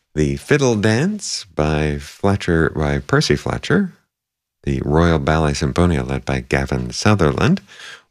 The Fiddle Dance by Percy Fletcher. The Royal Ballet Symphonia led by Gavin Sutherland.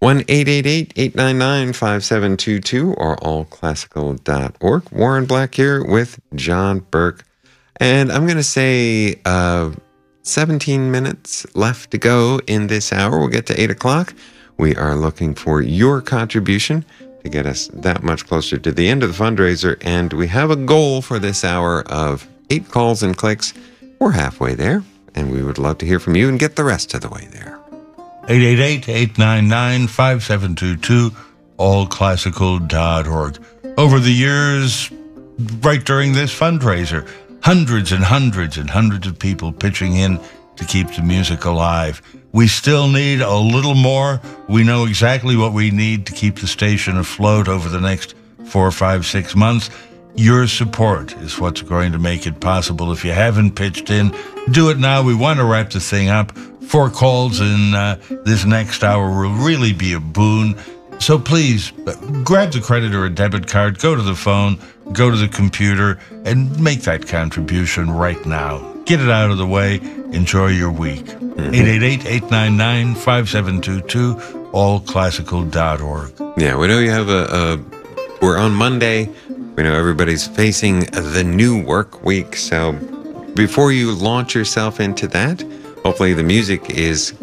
1-888-899-5722 or allclassical.org. Warren Black here with John Burke. And I'm going to say 17 minutes left to go in this hour. We'll get to 8 o'clock. We are looking for your contribution to get us that much closer to the end of the fundraiser. And we have a goal for this hour of 8 calls and clicks. We're halfway there, and we would love to hear from you and get the rest of the way there. 888-899-5722, allclassical.org. Over the years, right during this fundraiser, hundreds and hundreds and hundreds of people pitching in to keep the music alive. We still need a little more. We know exactly what we need to keep the station afloat over the next 4, 5, 6 months. Your support is what's going to make it possible. If you haven't pitched in, do it now. We want to wrap the thing up. 4 calls in this next hour will really be a boon. So please, grab the credit or a debit card, go to the phone, go to the computer, and make that contribution right now. Get it out of the way. Enjoy your week. 888-899-5722, allclassical.org. Yeah, we know you have we're on Monday. We know everybody's facing the new work week. So before you launch yourself into that, hopefully the music is